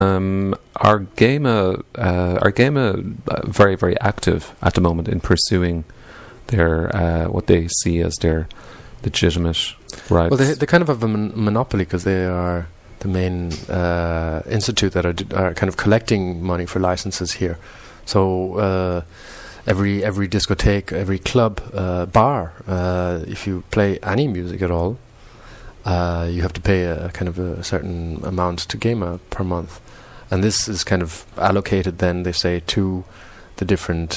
Are Gema very, very active at the moment in pursuing their what they see as their legitimate rights? Well, they kind of have a monopoly because they are the main institute that are kind of collecting money for licenses here. So every discotheque, every club, bar, if you play any music at all, you have to pay a kind of a certain amount to GEMA per month. And this is kind of allocated then, they say, to the different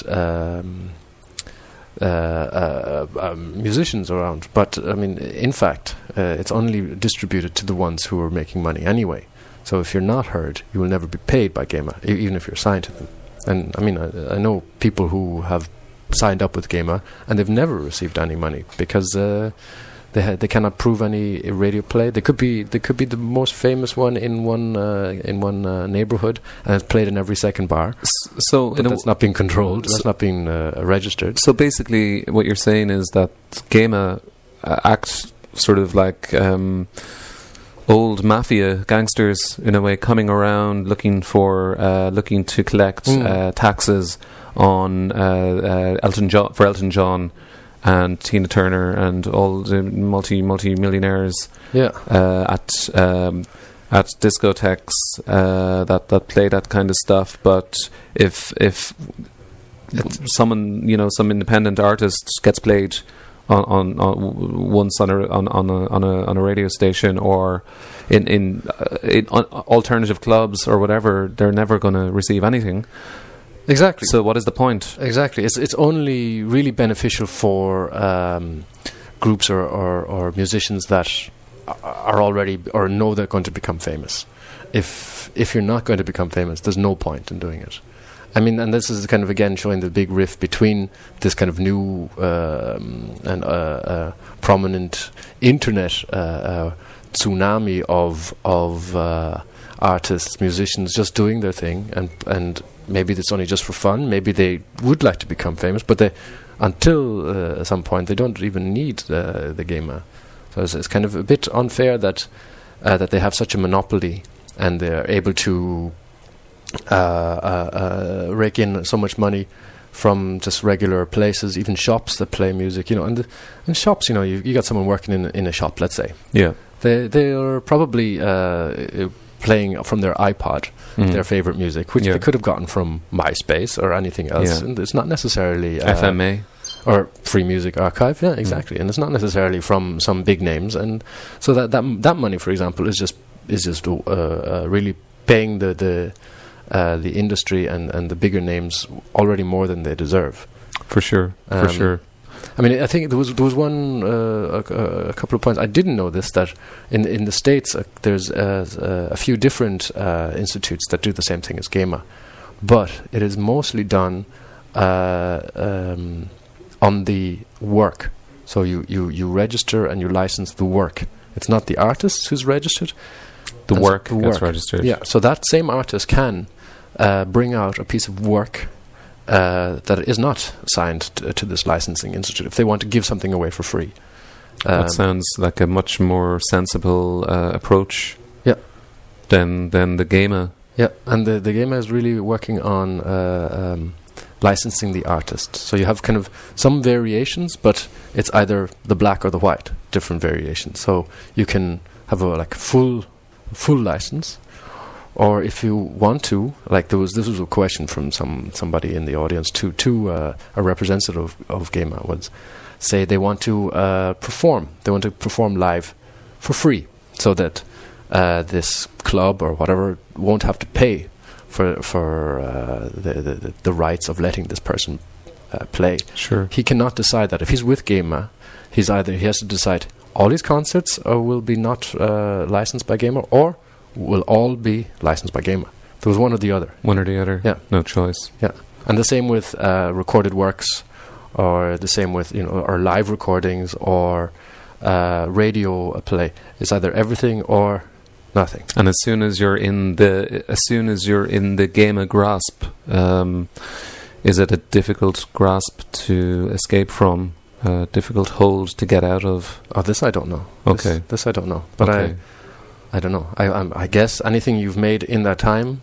musicians around. But, I mean, in fact, it's only distributed to the ones who are making money anyway. So if you're not heard, you will never be paid by GEMA, even if you're signed to them. And, I mean, I know people who have signed up with GEMA and they've never received any money because they cannot prove any radio play. They could be the most famous one in one neighborhood, and it's played in every second bar. But that's not being controlled. That's not being registered. So basically, what you're saying is that GEMA acts sort of like old mafia gangsters in a way, coming around looking to collect taxes on Elton John and Tina Turner and all the multi-millionaires at discotheques that play that kind of stuff. But if someone, some independent artist gets played on once on a radio station or in alternative clubs or whatever, they're never going to receive anything. Exactly. So what is the point? Exactly. It's only really beneficial for groups or musicians that are already or know they're going to become famous. If you're not going to become famous, there's no point in doing it. I mean, and this is kind of again showing the big rift between this kind of new and prominent internet tsunami of artists, musicians just doing their thing, and maybe it's only just for fun. Maybe they would like to become famous, but until some point they don't even need the GEMA. So it's kind of a bit unfair that they have such a monopoly and they're able to rake in so much money from just regular places, even shops that play music. And shops, you got someone working in a shop, let's say. Yeah, they are probably playing from their iPod their favorite music, which they could have gotten from MySpace or anything else. And it's not necessarily FMA or Free Music Archive. Yeah, exactly. And it's not necessarily from some big names. And so that money, for example, is just really paying the industry and the bigger names already more than they deserve. For sure. I mean, I think there was one a couple of points. I didn't know this, that in the States there's a few different institutes that do the same thing as GEMA, but it is mostly done on the work. So you register and you license the work. It's not the artist who's registered. The work gets registered. Yeah, so that same artist can bring out a piece of work that is not signed to this licensing institute if they want to give something away for free. That sounds like a much more sensible approach than the GEMA. Yeah, and the GEMA is really working on licensing the artist. So you have kind of some variations, but it's either the black or the white, different variations. So you can have a full license, or if you want to, this was a question from somebody in the audience to a representative of GEMA, was say they want to perform live for free, so that this club or whatever won't have to pay for the rights of letting this person play. Sure. He cannot decide that. If he's with GEMA, he has to decide all his concerts will be not licensed by GEMA, or will all be licensed by GEMA. There was one or the other. One or the other. Yeah. No choice. Yeah. And the same with recorded works, or the same with or live recordings, or radio play. It's either everything or nothing. And as soon as you're in the GEMA grasp, is it a difficult grasp to escape from? Difficult hold to get out of? Oh, this I don't know. Okay. This I don't know. But okay. I don't know. I guess anything you've made in that time